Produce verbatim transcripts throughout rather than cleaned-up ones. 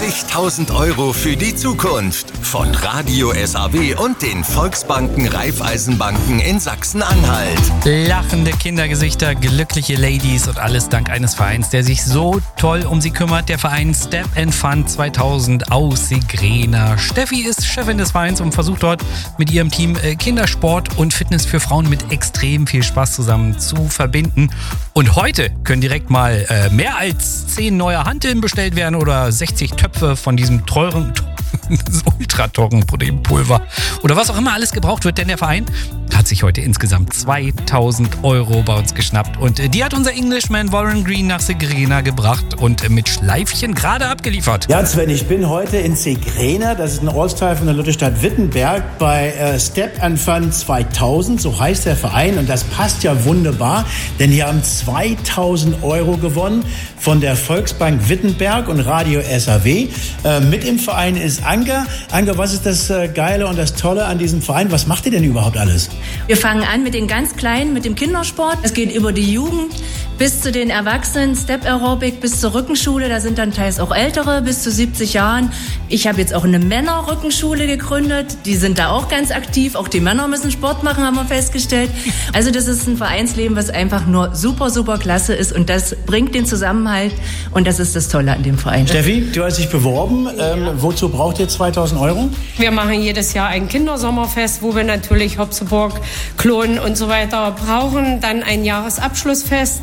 fünfzigtausend Euro für die Zukunft von Radio S A W und den Volksbanken Raiffeisenbanken in Sachsen-Anhalt. Lachende Kindergesichter, glückliche Ladies und alles dank eines Vereins, der sich so toll um sie kümmert. Der Verein Step and Fun zweitausend aus Segrena. Steffi ist Chefin des Vereins und versucht dort mit ihrem Team Kindersport und Fitness für Frauen mit extrem viel Spaß zusammen zu verbinden. Und heute können direkt mal äh, mehr als zehn neue Hanteln bestellt werden oder sechzig Töpfe von diesem teuren ultrateuren Proteinpulver oder was auch immer alles gebraucht wird, denn der Verein hat sich heute insgesamt zweitausend Euro bei uns geschnappt und die hat unser Englishman Warren Green nach Segrena gebracht und mit Schleifchen gerade abgeliefert. Ja, Sven, ich bin heute in Segrena, das ist ein Ortsteil von der Lutherstadt Wittenberg, bei äh, Step and Fun zweitausend, so heißt der Verein, und das passt ja wunderbar, denn die haben zweitausend Euro gewonnen von der Volksbank Wittenberg und Radio S A W. Äh, mit im Verein ist Anke. Anke, was ist das äh, Geile und das Tolle an diesem Verein? Was macht ihr denn überhaupt alles? Wir fangen an mit den ganz Kleinen, mit dem Kindersport. Es geht über die Jugend bis zu den Erwachsenen, Step Aerobic bis zur Rückenschule. Da sind dann teils auch Ältere, bis zu siebzig Jahren. Ich habe jetzt auch eine Männerrückenschule gegründet. Die sind da auch ganz aktiv. Auch die Männer müssen Sport machen, haben wir festgestellt. Also das ist ein Vereinsleben, was einfach nur super, super klasse ist. Und das bringt den Zusammenhalt. Und das ist das Tolle an dem Verein. Steffi, du hast dich beworben. Ja. Ähm, wozu braucht ihr zweitausend Euro? Wir machen jedes Jahr ein Kindersommerfest, wo wir natürlich Hopseburg, Klonen und so weiter brauchen. Dann ein Jahresabschlussfest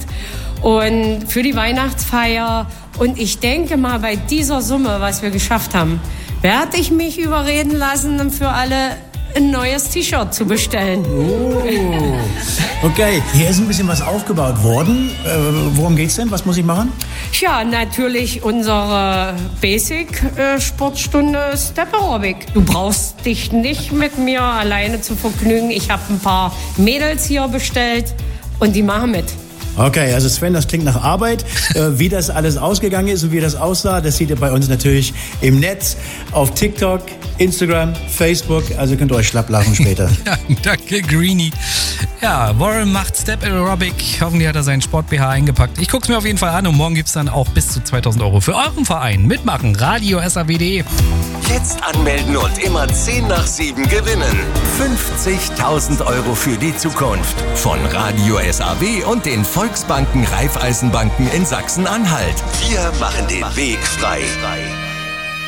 und für die Weihnachtsfeier. Und ich denke mal, bei dieser Summe, was wir geschafft haben, werde ich mich überreden lassen, für alle ein neues T-Shirt zu bestellen. Oh. Okay, hier ist ein bisschen was aufgebaut worden. Äh, worum geht's denn? Was muss ich machen? Ja, natürlich unsere Basic-Sportstunde Step Aerobic. Du brauchst dich nicht mit mir alleine zu vergnügen. Ich habe ein paar Mädels hier bestellt und die machen mit. Okay, also Sven, das klingt nach Arbeit. Äh, wie das alles ausgegangen ist und wie das aussah, das seht ihr bei uns natürlich im Netz, auf TikTok, Instagram, Facebook. Also könnt ihr euch schlapp lachen später. Ja, danke, Greenie. Ja, Warren macht Step Aerobic. Hoffentlich hat er seinen Sport-B H eingepackt. Ich guck's mir auf jeden Fall an und morgen gibt's dann auch bis zu zweitausend Euro für euren Verein. Mitmachen, Radio S A W punkt de. Jetzt anmelden und immer zehn nach sieben gewinnen. fünfzigtausend Euro für die Zukunft von Radio S A W und den Volksbanken Raiffeisenbanken in Sachsen-Anhalt. Wir machen den Weg frei.